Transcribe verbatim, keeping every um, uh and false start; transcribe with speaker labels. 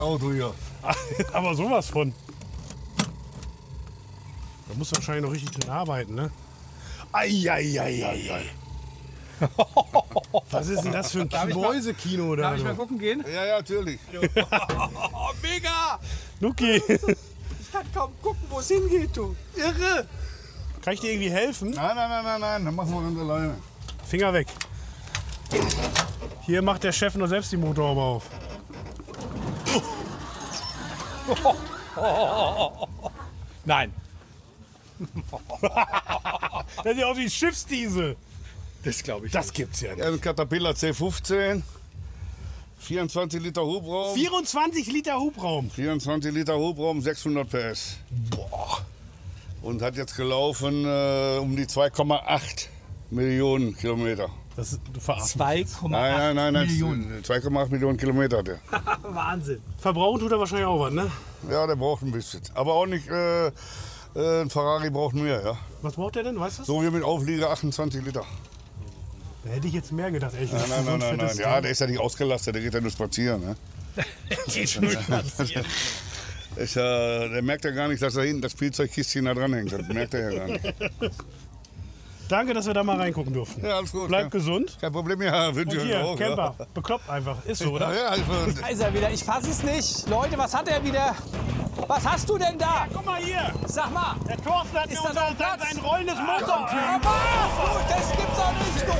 Speaker 1: Auto hier.
Speaker 2: Aber sowas von. Da musst du wahrscheinlich noch richtig drin arbeiten, ne? Eieieiei. Was ist denn das für ein Mäusekino da?
Speaker 3: Darf ich mal gucken gehen?
Speaker 1: Ja, ja, natürlich.
Speaker 3: Oh, mega!
Speaker 2: Luki,
Speaker 3: Ich kann kaum gucken, wo es hingeht, du. Irre!
Speaker 2: kann ich dir irgendwie helfen?
Speaker 1: Nein, nein, nein, nein, nein, dann machen wir ganz alleine.
Speaker 2: Finger weg. Hier macht der Chef nur selbst die Motorhaube auf.
Speaker 3: Nein.
Speaker 2: Das sieht aus wie Schiffsdiesel.
Speaker 3: Das glaube ich.
Speaker 2: Das gibt's ja nicht.
Speaker 1: Ein Caterpillar C fünfzehn, vierundzwanzig Liter Hubraum.
Speaker 2: vierundzwanzig Liter Hubraum.
Speaker 1: vierundzwanzig Liter Hubraum, sechshundert P S.
Speaker 2: Boah.
Speaker 1: Und hat jetzt gelaufen äh, um die zwei Komma acht Millionen Kilometer.
Speaker 2: Das ist, du verarschst.
Speaker 3: zwei Komma acht
Speaker 1: Nein, nein, nein,
Speaker 3: Millionen.
Speaker 1: nein. zwei Komma acht Millionen Kilometer hat er.
Speaker 3: Wahnsinn.
Speaker 2: Verbrauchen tut er wahrscheinlich auch was, ne?
Speaker 1: Ja, der braucht ein bisschen. Aber auch nicht, äh, äh, ein Ferrari braucht mehr, ja.
Speaker 2: Was braucht der denn, weißt du das?
Speaker 1: So wie mit Auflieger achtundzwanzig Liter.
Speaker 2: Da hätte ich jetzt mehr gedacht, ehrlich
Speaker 1: Nein,
Speaker 2: gesagt.
Speaker 1: nein, nein,
Speaker 2: So ein
Speaker 1: nein, nein.
Speaker 2: fettes
Speaker 1: Ja,
Speaker 2: Ding.
Speaker 1: der ist ja nicht ausgelastet, der geht ja nur spazieren. Ne?
Speaker 2: Geht nur spazieren.
Speaker 1: Ist, äh, der merkt ja gar nicht, dass da hinten das Spielzeugkistchen da dran hängt. Das merkt er ja gar nicht.
Speaker 2: Danke, dass wir da mal reingucken durften.
Speaker 1: Ja, alles gut.
Speaker 2: Bleib
Speaker 1: ja.
Speaker 2: gesund.
Speaker 1: Kein Problem, ja, wünsche
Speaker 2: Und
Speaker 1: ich euch
Speaker 2: hier,
Speaker 1: auch.
Speaker 2: Camper. Bekloppt einfach. Ist so,
Speaker 1: Ja,
Speaker 2: oder?
Speaker 1: ja, also,
Speaker 3: Da ist er wieder. Ich fass es nicht. Leute, was hat er wieder? Was hast du denn da?
Speaker 2: Guck mal hier.
Speaker 3: Sag mal.
Speaker 2: Der Thorsten hat
Speaker 3: Ist
Speaker 2: mir
Speaker 3: da noch
Speaker 2: unser,
Speaker 3: Platz?
Speaker 2: sein rollendes Motorkühl.
Speaker 3: Aber, du, das gibt's doch nicht, du.